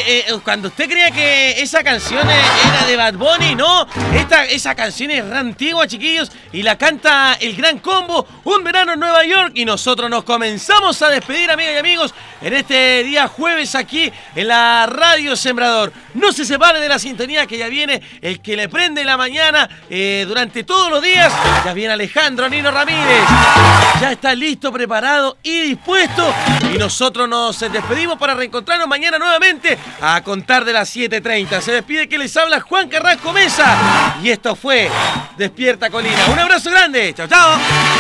cuando usted creía que esa canción era de Bad Bunny, no, esa canción es re antigua, chiquillos, y la canta el Gran Combo, Un Verano en Nueva York, y nosotros nos comenzamos a despedir, amigas y amigos, en este día jueves aquí en la Radio Sembrador. No se separe de la sintonía, que ya viene el que le prende la mañana durante todos los días. Ya viene Alejandro Nino Ramírez, ya está listo, preparado y dispuesto, y nosotros nos despedimos para reencontrarnos mañana nuevamente a contar de las 7:30. Se despide que les habla Juan Carrasco Mesa, y esto fue Despierta Colina. Un abrazo grande, chao chao.